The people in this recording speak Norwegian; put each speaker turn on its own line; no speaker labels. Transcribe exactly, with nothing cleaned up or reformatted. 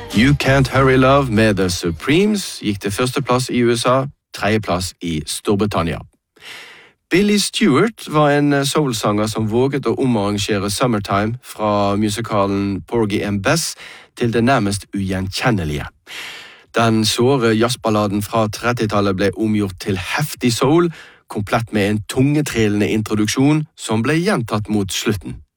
You Can't Hurry Love med The Supremes gikk til førsteplass i U S A, tredjeplass i Storbritannia. Billy Stewart var en soulsanger som våget å omarrangere Summertime fra musikalen Porgy and Bess til det nærmest ugjenkjennelige. Den såre jazzballaden fra trettitallet ble omgjort til heftig soul, komplett med en tungetrillende introduksjon som ble gjentatt mot slutten.